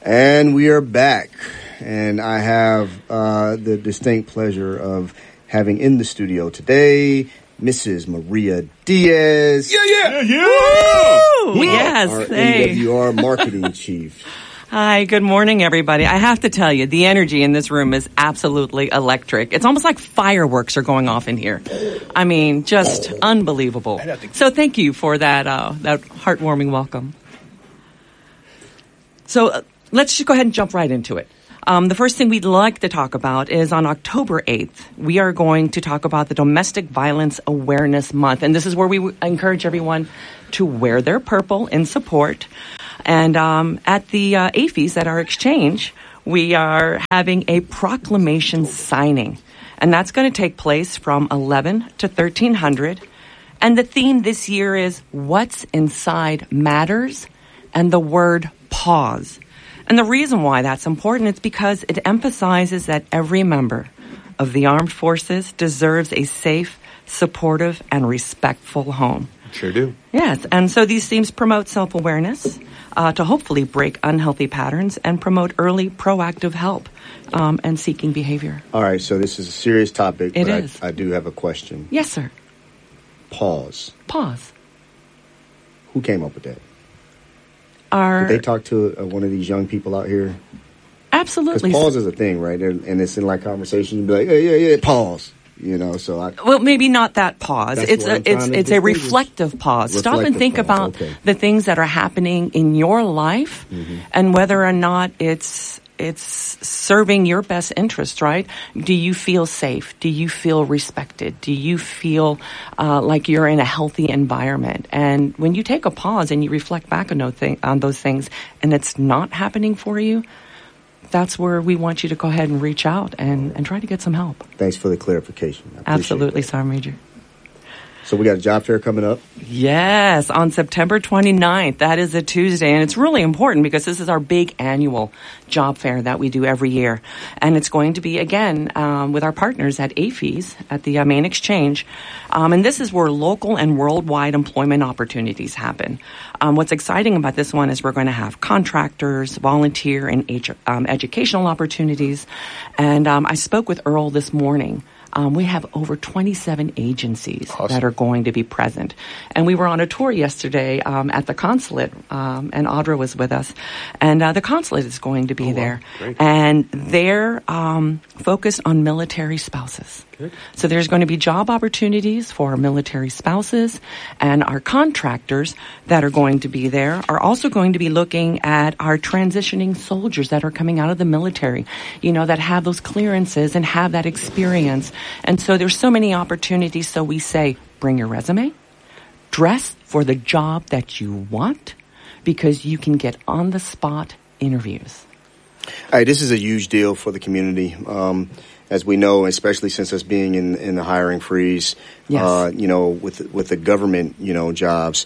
And we are back. And I have the distinct pleasure of having in the studio today Mrs. Maria Diaz. Yeah. Woo! Yes, our hey. NWR marketing chief. Hi, good morning, everybody. I have to tell you, the energy in this room is absolutely electric. It's almost like fireworks are going off in here. I mean, just unbelievable. So thank you for that heartwarming welcome. So let's just go ahead and jump right into it. The first thing we'd like to talk about is on October 8th, we are going to talk about the Domestic Violence Awareness Month. And this is where we encourage everyone to wear their purple in support. And at the AAFES, at our exchange, we are having a proclamation signing. And that's going to take place from 11 to 1300. And the theme this year is What's Inside Matters and the word pause. And the reason why that's important is because it emphasizes that every member of the armed forces deserves a safe, supportive, and respectful home. Sure do. Yes, and so these themes promote self-awareness to hopefully break unhealthy patterns and promote early proactive help and seeking behavior. All right, so this is a serious topic, It but is. I do have a question. Yes, sir. Pause. Pause. Who came up with that? Did they talk to one of these young people out here? Absolutely. Because pause is a thing, right? And it's in like conversation. You'd be like, yeah, pause. You know, so well, maybe not that pause. That's It's what I'm trying to a distinguish. reflective pause. Stop and Reflective think pause, about okay. the things that are happening in your life and whether or not it's serving your best interest, right? Do you feel safe? Do you feel respected? Do you feel like you're in a healthy environment? And when you take a pause and you reflect back on those things and it's not happening for you, that's where we want you to go ahead and reach out and try to get some help. Thanks for the clarification. I appreciate Absolutely, that. Sergeant Major. So we got a job fair coming up. Yes, on September 29th. That is a Tuesday. And it's really important because this is our big annual job fair that we do every year. And it's going to be, again, with our partners at AAFES, at the main exchange. And this is where local and worldwide employment opportunities happen. What's exciting about this one is we're going to have contractors, volunteer, and educational opportunities. And I spoke with Earl this morning. We have over 27 agencies that are going to be present. And we were on a tour yesterday at the consulate, and Audra was with us. And the consulate is going to be there. Great. And they're focused on military spouses. Good. So there's going to be job opportunities for our military spouses, and our contractors that are going to be there are also going to be looking at our transitioning soldiers that are coming out of the military, you know, that have those clearances and have that experience. And so there's so many opportunities. So we say, bring your resume, dress for the job that you want, because you can get on the spot interviews. All right, this is a huge deal for the community. As we know, especially since us being in the hiring freeze, Yes. you know, with the government, you know, jobs,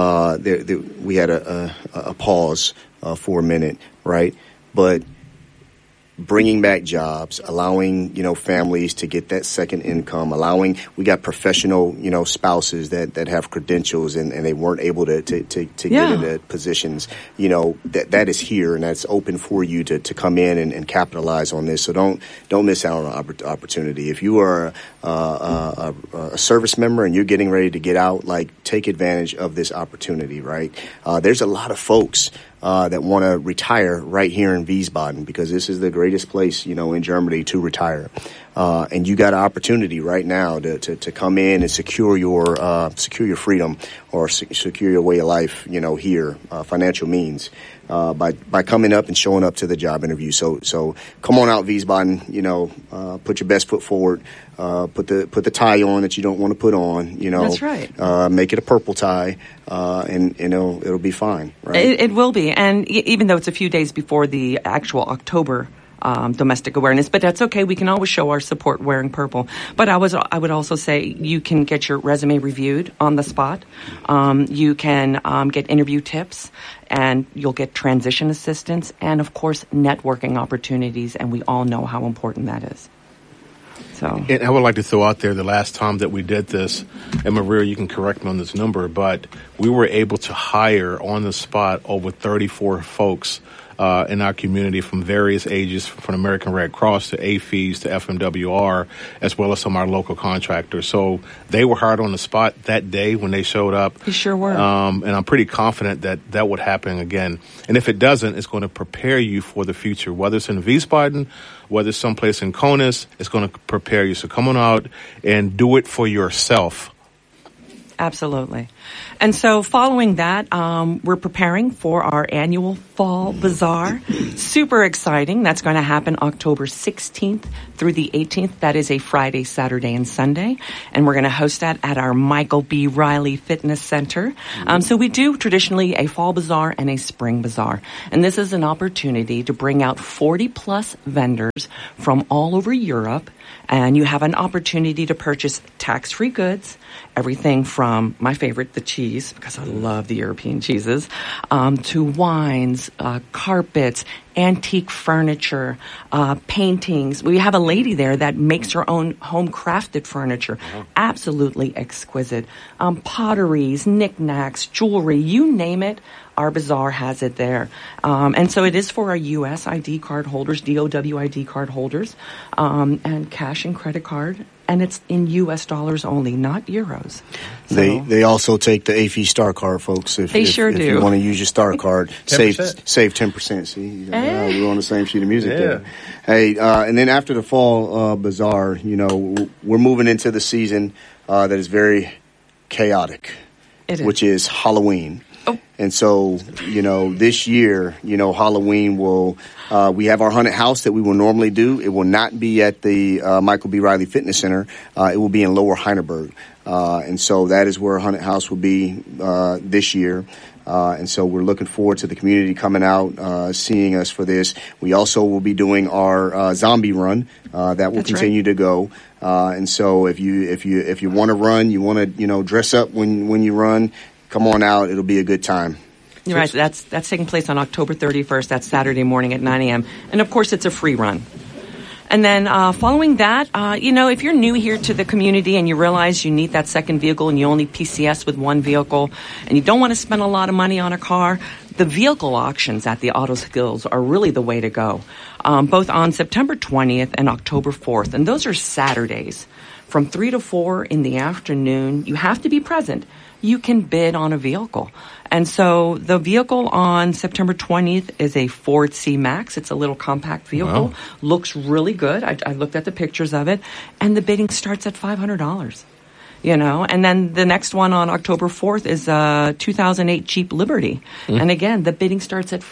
we had a pause for a minute, right? But bringing back jobs, allowing, you know, families to get that second income, we got professional, you know, spouses that have credentials and they weren't able to get into positions, you know, that is here and that's open for you to come in and capitalize on this. So don't miss out on an opportunity. If you are a service member and you're getting ready to get out, like, take advantage of this opportunity, right? There's a lot of folks that want to retire right here in Wiesbaden because this is the greatest place, you know, in Germany to retire. And you got an opportunity right now to come in and secure your freedom or secure your way of life, you know, here, financial means, by coming up and showing up to the job interview. So come on out, Wiesbaden, you know, put your best foot forward, put the tie on that you don't want to put on, you know. That's right. Make it a purple tie, and you know, it'll be fine, right? It will be. And even though it's a few days before the actual October domestic awareness, but that's okay. We can always show our support wearing purple. But I would also say you can get your resume reviewed on the spot. You can get interview tips, and you'll get transition assistance, and of course networking opportunities. And we all know how important that is. So, and I would like to throw out there the last time that we did this, and Maria, you can correct me on this number, but we were able to hire on the spot over 34 folks in our community from various ages, from American Red Cross to AFES to FMWR, as well as some of our local contractors. So they were hired on the spot that day when they showed up. They sure were. And I'm pretty confident that that would happen again. And if it doesn't, it's going to prepare you for the future, whether it's in Wiesbaden, whether it's someplace in Conus, it's going to prepare you. So come on out and do it for yourself. Absolutely. And so following that, we're preparing for our annual Fall Bazaar. Super exciting. That's going to happen October 16th through the 18th. That is a Friday, Saturday, and Sunday. And we're going to host that at our Michael B. Riley Fitness Center. So we do traditionally a Fall Bazaar and a Spring Bazaar. And this is an opportunity to bring out 40-plus vendors from all over Europe. And you have an opportunity to purchase tax-free goods, everything from my favorite, the cheese, because I love the European cheeses, to wines, carpets, antique furniture, paintings. We have a lady there that makes her own home-crafted furniture. Absolutely exquisite. Potteries, knickknacks, jewelry, you name it. Our bazaar has it there. And so it is for our U.S. ID card holders, DOW ID card holders, and cash and credit card. And it's in U.S. dollars only, not euros. So, they also take the AFE Star Card, folks. If do. If you want to use your Star Card, 10%. save 10%. See, Hey. we're on the same sheet of music there. Hey, and then after the Fall Bazaar, we're moving into the season that is very chaotic, which is Halloween. Oh. And so, this year, Halloween we have our haunted house that we will normally do. It will not be at the Michael B. Riley Fitness Center. It will be in Lower Heidelberg. And so that is where haunted house will be this year. And so we're looking forward to the community coming out, seeing us for this. We also will be doing our zombie run that will continue to go. And so if you want to run, you want to dress up when you run, come on out. It'll be a good time. You're right. That's taking place on October 31st. That's Saturday morning at 9 a.m. And, of course, it's a free run. And then following that, if you're new here to the community and you realize you need that second vehicle and you only PCS with one vehicle and you don't want to spend a lot of money on a car, the vehicle auctions at the Auto Skills are really the way to go, both on September 20th and October 4th. And those are Saturdays from 3 to 4 in the afternoon. You have to be present. You can bid on a vehicle. And so the vehicle on September 20th is a Ford C-Max. It's a little compact vehicle. Wow. Looks really good. I looked at the pictures of it. And the bidding starts at $500. And then the next one on October 4th is a 2008 Jeep Liberty. And again, the bidding starts at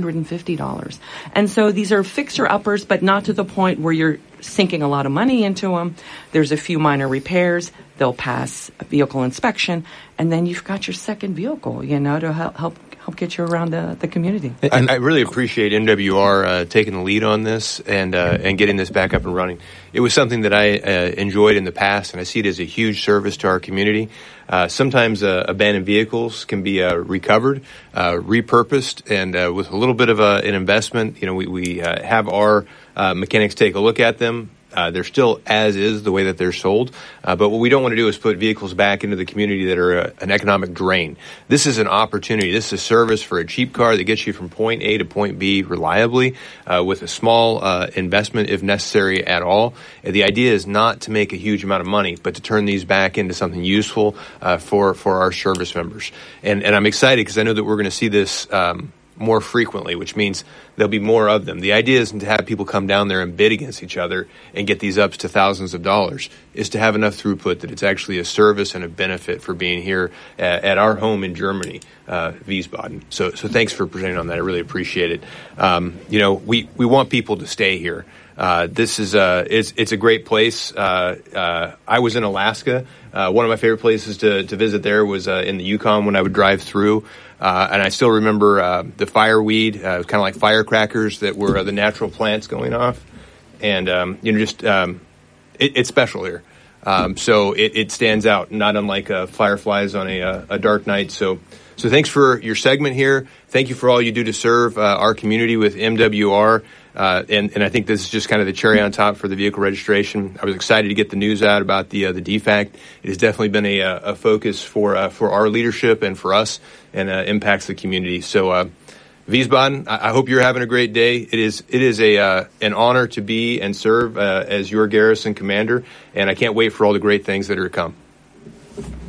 $450. And so these are fixer-uppers, but not to the point where you're sinking a lot of money into them. There's a few minor repairs. They'll pass a vehicle inspection. And then you've got your second vehicle, to help get you around the community. I really appreciate MWR taking the lead on this and getting this back up and running. It was something that I enjoyed in the past, and I see it as a huge service to our community. Sometimes abandoned vehicles can be recovered, repurposed, and with a little bit of an investment, we have our mechanics take a look at them. They're still as is the way that they're sold. But what we don't want to do is put vehicles back into the community that are an economic drain. This is an opportunity. This is a service for a cheap car that gets you from point A to point B reliably with a small investment if necessary at all. And the idea is not to make a huge amount of money, but to turn these back into something useful for our service members. And I'm excited because I know that we're going to see this more frequently, which means there'll be more of them. The idea isn't to have people come down there and bid against each other and get these ups to thousands of dollars. It's to have enough throughput that it's actually a service and a benefit for being here at our home in Germany, Wiesbaden. So thanks for presenting on that. I really appreciate it. We want people to stay here. This is it's a great place. I was in Alaska. One of my favorite places to visit there was in the Yukon when I would drive through. And I still remember the fireweed, kind of like firecrackers that were the natural plants going off. And, it's special here. So it stands out, not unlike fireflies on a dark night. So thanks for your segment here. Thank you for all you do to serve our community with MWR. And I think this is just kind of the cherry on top for the vehicle registration. I was excited to get the news out about the DFACT. It has definitely been a focus for our leadership and for us, and impacts the community. So, Wiesbaden, I hope you're having a great day. It is an honor to be and serve as your garrison commander, and I can't wait for all the great things that are to come.